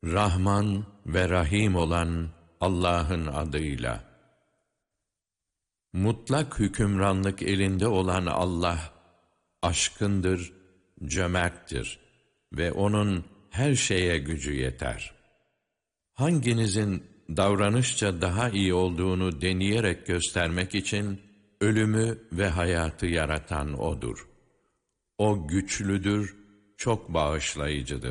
Rahman ve Rahim olan Allah'ın adıyla. Mutlak hükümranlık elinde olan Allah, aşkındır, cömerttir ve O'nun her şeye gücü yeter. Hanginizin davranışça daha iyi olduğunu deneyerek göstermek için, ölümü ve hayatı yaratan O'dur. O güçlüdür, çok bağışlayıcıdır.